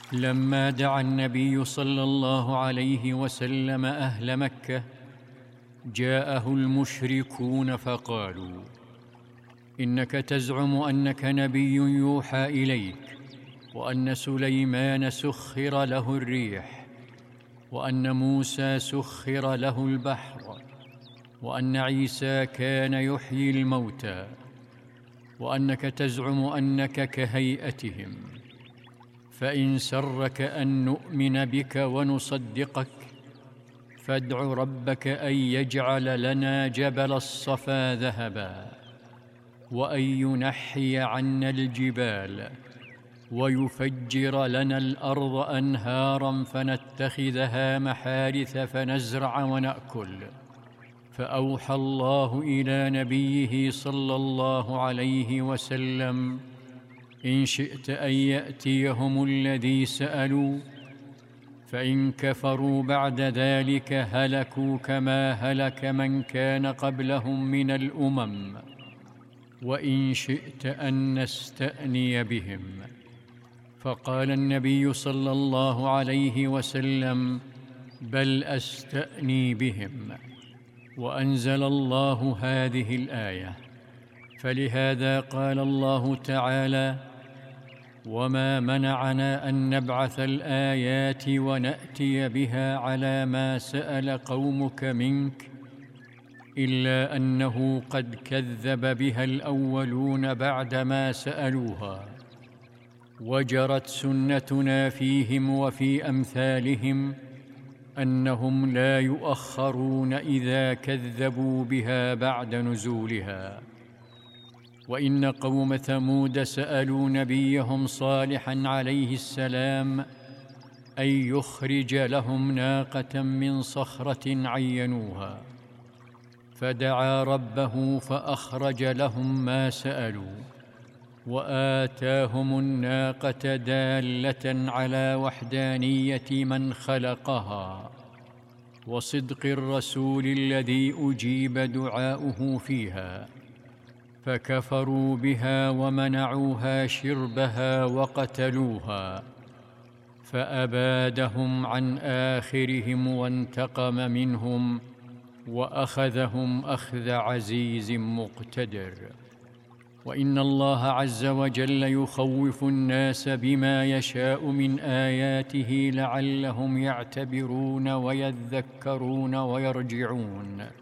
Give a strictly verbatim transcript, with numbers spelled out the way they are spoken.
لما دعا النبي صلى الله عليه وسلم أهل مكة، جاءه المشركون فقالوا: إنك تزعم أنك نبي يوحى إليك، وأن سليمان سخر له الريح، وأن موسى سخر له البحر، وأن عيسى كان يحيي الموتى، وأنك تزعم أنك كهيئتهم. فإن سرك أن نؤمن بك ونصدقك، فادع ربك أن يجعل لنا جبل الصفا ذهبا، وأن ينحي عنا الجبال، ويفجر لنا الأرض أنهارا فنتخذها محارث فنزرع ونأكل. فأوحى الله إلى نبيه صلى الله عليه وسلم: إن شئت أن يأتيهم الذي سألوا، فإن كفروا بعد ذلك هلكوا كما هلك من كان قبلهم من الأمم، وإن شئت أن نستأني بهم. فقال النبي صلى الله عليه وسلم: بل أستأني بهم. وأنزل الله هذه الآية. فلهذا قال الله تعالى: وما منعنا أن نبعث الآيات ونأتي بها على ما سأل قومك منك إلا أنه قد كذب بها الأولون بعدما سألوها، وجرت سنتنا فيهم وفي أمثالهم أنهم لا يؤخرون إذا كذبوا بها بعد نزولها. وإن قوم ثمود سألوا نبيهم صالحا عليه السلام أن يخرج لهم ناقة من صخرة عينوها، فدعا ربه فأخرج لهم ما سألوا، وآتاهم الناقة دالة على وحدانية من خلقها وصدق الرسول الذي أجيب دعاؤه فيها، فكفروا بها ومنعوها شربها وقتلوها، فأبادهم عن آخرهم وانتقم منهم وأخذهم أخذ عزيز مقتدر. وإن الله عز وجل يخوف الناس بما يشاء من آياته لعلهم يعتبرون ويذكرون ويرجعون.